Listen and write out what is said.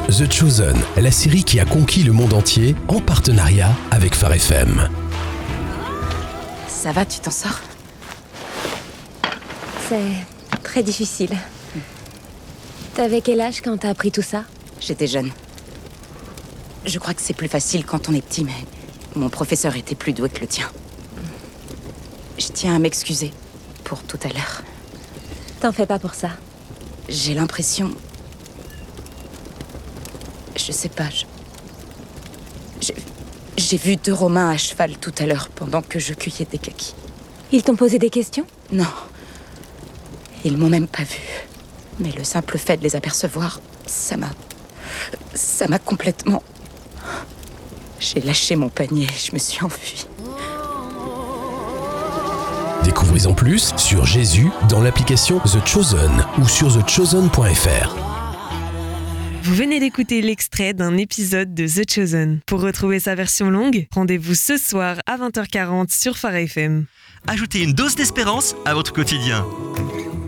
The Chosen, la série qui a conquis le monde entier en partenariat avec Phare FM. Ça va, tu t'en sors? C'est très difficile. T'avais quel âge quand t'as appris tout ça? J'étais jeune. Je crois que c'est plus facile quand on est petit, mais mon professeur était plus doué que le tien. Je tiens à m'excuser pour tout à l'heure. T'en fais pas pour ça. J'ai l'impression... Je sais pas, j'ai vu 2 Romains à cheval tout à l'heure pendant que je cueillais des kakis. Ils t'ont posé des questions? Non. Ils m'ont même pas vu. Mais le simple fait de les apercevoir, ça m'a complètement... J'ai lâché mon panier et je me suis enfuie. Découvrez-en plus sur Jésus dans l'application The Chosen ou sur thechosen.fr. Vous venez d'écouter l'extrait d'un épisode de The Chosen. Pour retrouver sa version longue, rendez-vous ce soir à 20h40 sur Phare FM. Ajoutez une dose d'espérance à votre quotidien.